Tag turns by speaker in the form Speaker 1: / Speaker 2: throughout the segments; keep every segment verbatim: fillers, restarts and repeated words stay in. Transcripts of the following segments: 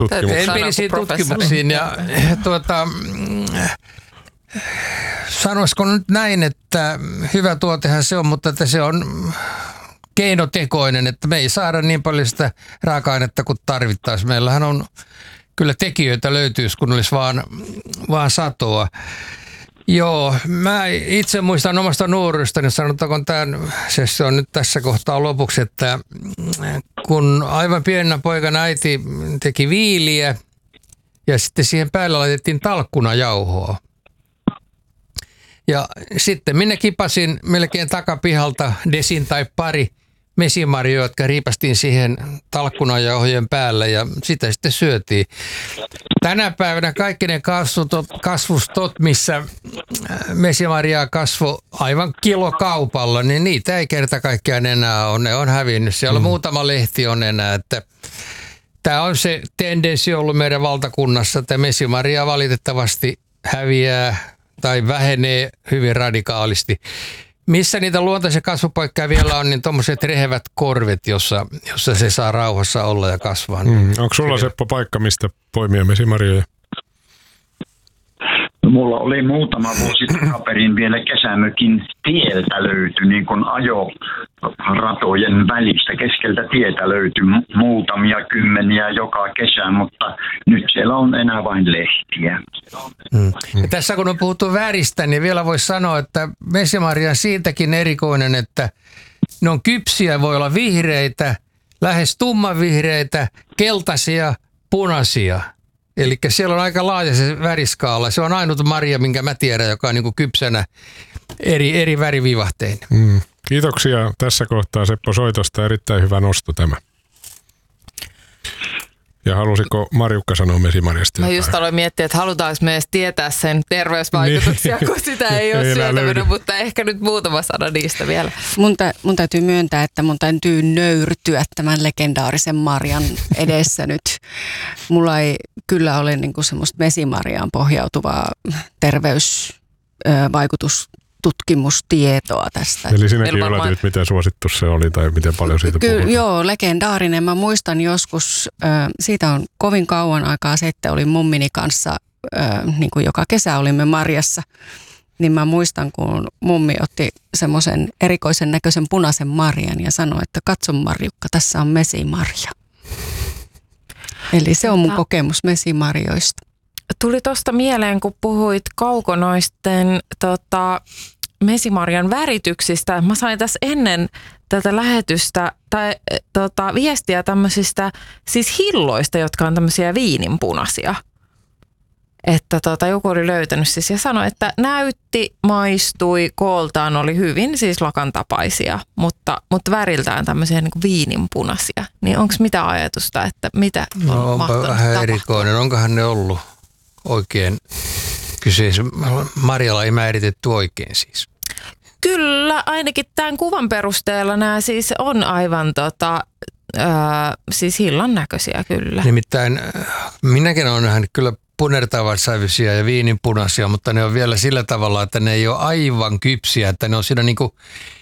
Speaker 1: Empiirisiin tutkimuksiin ja tuota, sanoisiko nyt näin, että hyvä tuotehan se on, mutta että se on keinotekoinen, että me ei saada niin paljon sitä raaka-ainetta kuin tarvittaisiin. Meillähän on kyllä tekijöitä löytyisi, kun olisi vaan, vaan satoa. Joo, mä itse muistan omasta nuoruudestani, sanotaanko tämän, se on nyt tässä kohtaa lopuksi, että kun aivan pienenä poikana äiti teki viiliä ja sitten siihen päälle laitettiin talkkunajauhoa. Ja sitten minne kipasin melkein takapihalta desin tai pari mesimarjoja, jotka riipastiin siihen talkkunajauhojen päälle ja sitä sitten syötiin. Tänä päivänä kaikki ne kasvustot, kasvustot missä mesimarjaa kasvoi aivan kilokaupalla, niin niitä ei kerta kaikkiaan enää ole. Ne on hävinnyt. Siellä mm. muutama lehti on enää. Että tämä on se tendenssi ollut meidän valtakunnassa, että mesimarjaa valitettavasti häviää tai vähenee hyvin radikaalisti. Missä niitä luontaisia kasvupaikkoja vielä on, niin tuommoiset rehevät korvet, jossa, jossa se saa rauhassa olla ja kasvaa.
Speaker 2: Mm. Onko sulla, Seppo, paikka, mistä poimia mesimarjoja?
Speaker 3: No, mulla oli muutama vuosi takaperin vielä kesämökin tieltä löytyi, niin kuin ajoratojen välistä. Keskeltä tietä löytyi muutamia kymmeniä joka kesä, mutta nyt siellä on enää vain lehtiä.
Speaker 1: Mm. Ja tässä kun on puhuttu väristä, niin vielä voisi sanoa, että mesimarja on siitäkin erikoinen, että ne on kypsiä, voi olla vihreitä, lähes tummanvihreitä, keltaisia, punaisia. Eli siellä on aika laaja se väriskaala. Se on ainut marja, minkä mä tiedän, joka on niin kuin kypsänä eri, eri värivivahtein.
Speaker 2: Mm. Kiitoksia tässä kohtaa, Seppo, soitosta. Erittäin hyvä nosto tämä. Ja halusiko Marjukka sanoa mesimarjasta?
Speaker 4: Mä just aloin miettiä, että halutaanko me edes tietää sen terveysvaikutuksia, niin. kun sitä ei ole syötävänä, mutta ehkä nyt muutama sana niistä vielä.
Speaker 5: Mun, tä, mun täytyy myöntää, että mun täytyy nöyrtyä tämän legendaarisen marjan edessä nyt. Mulla ei kyllä ole niinku semmoista mesimarjaan pohjautuvaa terveysvaikutusta. Tutkimustietoa tästä.
Speaker 2: Eli sinäkin yllätyt, miten suosittu se oli tai miten paljon siitä
Speaker 5: Ky-
Speaker 2: puhutaan?
Speaker 5: Joo, legendaarinen. Mä muistan joskus, äh, siitä on kovin kauan aikaa sitten, olin mummini kanssa, äh, niin kuin joka kesä olimme marjassa, niin mä muistan, kun mummi otti semmoisen erikoisen näköisen punaisen marjan ja sanoi, että katso Marjukka, tässä on mesimarja. Eli se on mun kokemus mesimarjoista.
Speaker 4: Tuli tuosta mieleen, kun puhuit kaukonoisten tota, mesimarjan värityksistä. Mä sain tässä ennen tätä lähetystä tai, tota, viestiä tämmöisistä siis hilloista, jotka on tämmöisiä viininpunaisia. Että tota, joku oli löytänyt siis ja sanoi, että näytti, maistui, kooltaan oli hyvin, siis lakan tapaisia, mutta, mutta väriltään tämmöisiä niin kuin viininpunaisia. Niin onko mitä ajatusta, että mitä on
Speaker 1: no,
Speaker 4: mahtanut
Speaker 1: vähän
Speaker 4: tapahtua?
Speaker 1: erikoinen. Onkohan ne ollut oikein kyseessä? Marjalla ei määritetty oikein siis.
Speaker 4: Kyllä, ainakin tämän kuvan perusteella nämä siis on aivan tota, ää, siis hillan näköisiä kyllä.
Speaker 1: Nimittäin minäkin olen nähnyt kyllä punertavan sävyisiä ja viininpunaisia, mutta ne on vielä sillä tavalla, että ne ei ole aivan kypsiä, että ne on siinä niinku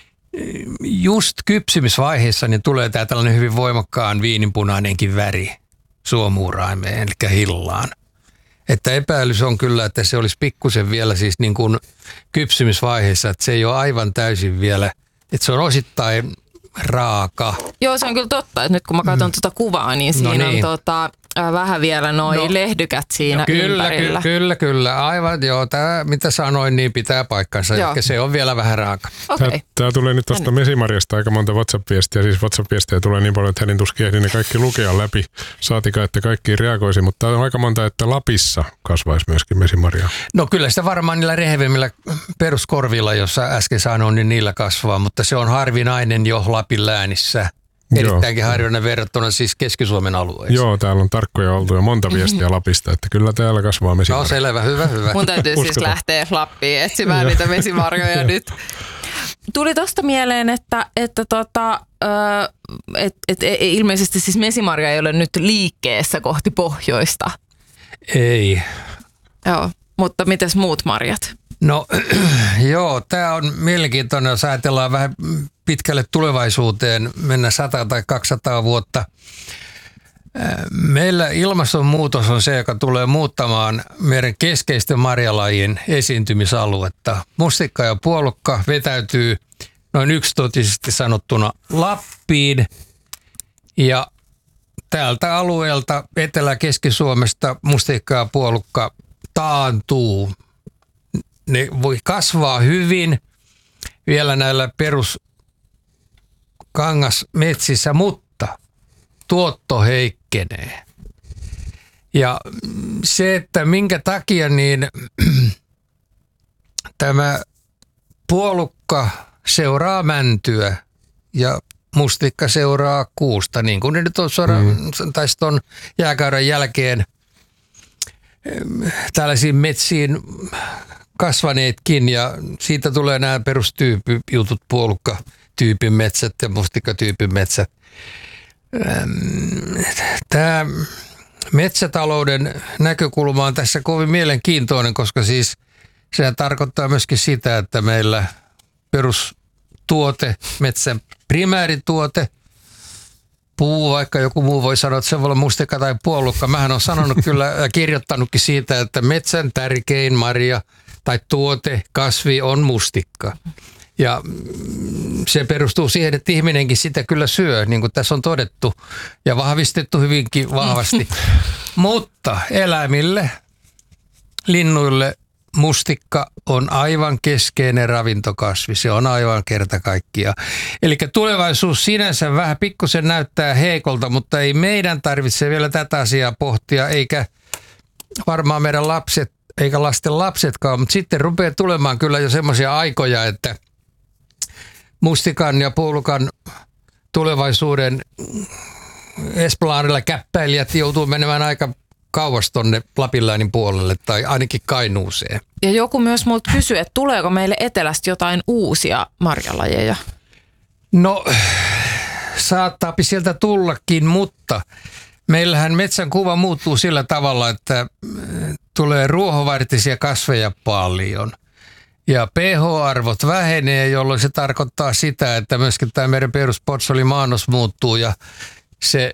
Speaker 1: just kypsymisvaiheessa, niin tulee tämä tällainen hyvin voimakkaan viininpunainenkin väri suomuuraimeen, eli hillaan. Että epäilys on kyllä, että se olisi pikkusen vielä siis niin kuin kypsymisvaiheessa, että se ei ole aivan täysin vielä, että se on osittain raaka.
Speaker 4: Joo, se on kyllä totta, että nyt kun mä katson mm. tuota kuvaa, niin siinä no niin. on tota, äh, vähän vielä noi no, lehdykät siinä no,
Speaker 1: kyllä,
Speaker 4: ympärillä.
Speaker 1: Ky- kyllä, kyllä. Aivan, joo. Tämä, mitä sanoin, niin pitää paikkansa. Joo. Eli se on vielä vähän raaka.
Speaker 4: Okay.
Speaker 2: Tämä, tämä tulee nyt tuosta mesimarjasta aika monta WhatsApp-viestiä. Siis WhatsApp-viestiä tulee niin paljon, että hänen tuskin ehdi ne kaikki lukea läpi. Saatika, että kaikki reagoisi, mutta tämä on aika monta, että Lapissa kasvaisi myöskin mesimarjaa.
Speaker 1: No kyllä sitä varmaan niillä rehevimmillä peruskorvilla, jossa äsken sanoin, niin niillä kasvaa, mutta se on harvinainen jo Lapin läänissä. Erittäinkin harvinainen verrattuna siis Keski-Suomen alueeseen.
Speaker 2: Joo, täällä on tarkkoja oltu ja monta viestiä Lapista, että kyllä täällä kasvaa mesimarjoja.
Speaker 1: No selvä, hyvä, hyvä.
Speaker 4: Mun täytyy siis lähteä Lappiin etsimään niitä mesimarjoja nyt. Tuli tosta mieleen, että, että tota, et, et, et, ilmeisesti siis mesimarja ei ole nyt liikkeessä kohti pohjoista.
Speaker 1: Ei.
Speaker 4: Joo, mutta mitäs muut marjat?
Speaker 1: No joo, tämä on mielenkiintoinen, jos ajatellaan vähän pitkälle tulevaisuuteen, mennä sata tai kaksisataa vuotta Meillä ilmastonmuutos on se, joka tulee muuttamaan meidän keskeisten marjalajien esiintymisaluetta. Mustikka ja puolukka vetäytyy noin yksitotisesti sanottuna Lappiin ja täältä alueelta Etelä-Keski-Suomesta mustikka ja puolukka taantuu. Ne voi kasvaa hyvin vielä näillä peruskangasmetsissä, mutta tuotto heikkenee. Ja se, että minkä takia niin tämä puolukka seuraa mäntyä ja mustikka seuraa kuusta, niin kuin ne nyt on suoraan, mm. tai on jääkauden jälkeen tällaisiin metsiin kasvaneetkin, ja siitä tulee nämä perustyypijutut, puolukka-tyypin metsät ja mustikkatyypin metsät. Tämä metsätalouden näkökulma on tässä kovin mielenkiintoinen, koska siis sehän tarkoittaa myöskin sitä, että meillä perustuote, metsän primäärituote, puu, vaikka joku muu voi sanoa, että se voi olla mustikka tai puolukka. Mähän olen sanonut kyllä ja kirjoittanutkin siitä, että metsän tärkein marja tai tuote, kasvi on mustikka. Ja se perustuu siihen, että ihminenkin sitä kyllä syö, niin kuin tässä on todettu ja vahvistettu hyvinkin vahvasti. Mutta eläimille, linnuille mustikka on aivan keskeinen ravintokasvi. Se on aivan kerta kaikkiaan. Eli tulevaisuus sinänsä vähän pikkusen näyttää heikolta, mutta ei meidän tarvitse vielä tätä asiaa pohtia, eikä varmaan meidän lapset, eikä lasten lapsetkaan. Mutta sitten rupeaa tulemaan kyllä jo semmoisia aikoja, että mustikan ja puolukan tulevaisuuden Esplanadilla käppäilijät joutuu menemään aika kauas tonne Lapinläänin puolelle tai ainakin Kainuuseen.
Speaker 4: Ja joku myös multa kysyy, että tuleeko meille etelästä jotain uusia marjalajeja?
Speaker 1: No, saattaapi sieltä tullakin, mutta meillähän metsän kuva muuttuu sillä tavalla, että tulee ruohovartisia kasveja paljon. Ja pH-arvot vähenee, jolloin se tarkoittaa sitä, että myöskin tämä meidän peruspotsolimaanos muuttuu ja se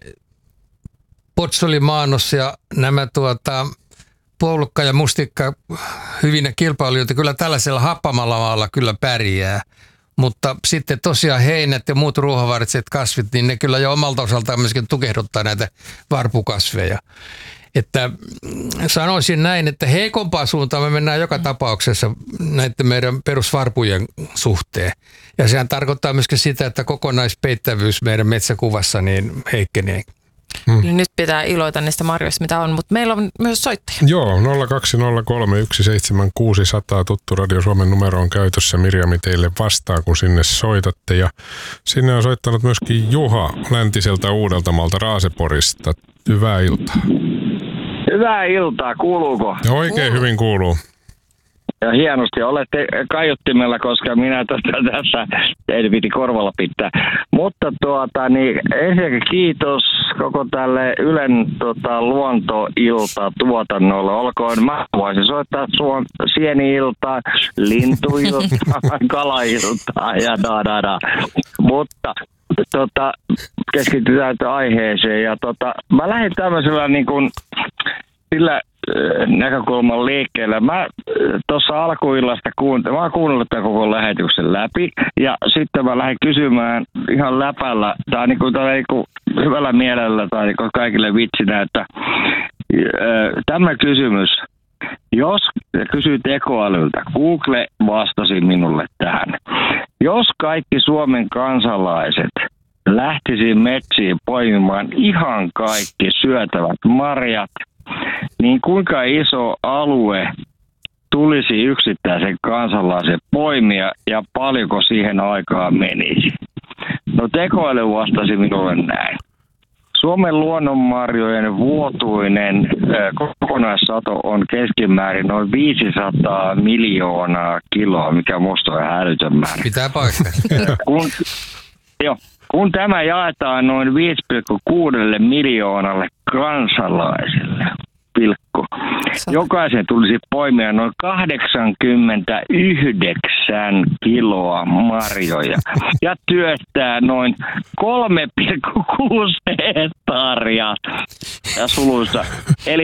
Speaker 1: potsolimaanos ja nämä tuota, puolukka ja mustikka hyvinä kilpailijoita kyllä tällaisella happamalla maalla kyllä pärjää. Mutta sitten tosiaan heinät ja muut ruohovartiset kasvit, niin ne kyllä jo omalta osaltaan myöskin tukehduttaa näitä varpukasveja. Että sanoisin näin, että heikompaa suuntaan me mennään joka tapauksessa näiden meidän perusvarpujen suhteen. Ja sehän tarkoittaa myöskin sitä, että kokonaispeittävyys meidän metsäkuvassa niin heikkenee.
Speaker 4: Hmm. Nyt pitää iloita niistä marjoista, mitä on, mutta meillä on myös soittajia.
Speaker 2: Joo, nolla kaksi nolla kolme yksi seitsemän kuusi nolla nolla tuttu Radio Suomen numero on käytössä. Mirjami teille vastaa, kun sinne soitatte. Ja sinne on soittanut myöskin Juha läntiseltä Uudeltamaalta Raaseporista. Hyvää iltaa.
Speaker 6: Hyvää iltaa, kuuluuko?
Speaker 2: Ja oikein Kuuluu. Hyvin kuuluu.
Speaker 6: Ja hienosti, olette kaiuttimella, koska minä tästä, tässä ei piti korvalla pitää. Mutta tuota, niin ensinnäkin kiitos koko tälle Ylen tota, luontoilta tuotannolle. Olkoon, mä voisin soittaa suon sieni-iltaa, lintuiltaa, kalailtaa ja da da da. Mutta tota, keskitytään aiheeseen ja tota, mä lähdin tämmöisellä niin kuin sillä näkökulman liikkeelle. Mä tuossa alkuillasta kuuntelin, mä oon kuunnellut tämän koko lähetyksen läpi ja sitten mä lähdin kysymään ihan läpällä tai niin kuin, tai niin kuin hyvällä mielellä tai niin kuin kaikille vitsinä, että tämä kysymys, jos kysyy tekoälyltä, Google vastasi minulle tähän. Jos kaikki Suomen kansalaiset lähtisi metsiin poimimaan ihan kaikki syötävät marjat, niin kuinka iso alue tulisi yksittäisen kansalaisen poimia ja paljonko siihen aikaa menisi? No tekoäly vastasi minulle näin. Suomen luonnonmarjojen vuotuinen äh, kokonaissato on keskimäärin noin viisisataa miljoonaa kiloa, mikä musta on hälytön määrä.
Speaker 1: Pitää paikkaa.
Speaker 6: kun, jo, kun tämä jaetaan noin viisi pilkku kuusi miljoonalle kansalaiselle, pilkku, jokaisen tulisi poimia noin kahdeksankymmentäyhdeksän yhdeksän kiloa marjoja ja työstää noin kolme pilkku kuusi hehtaaria ja suluissa. Eli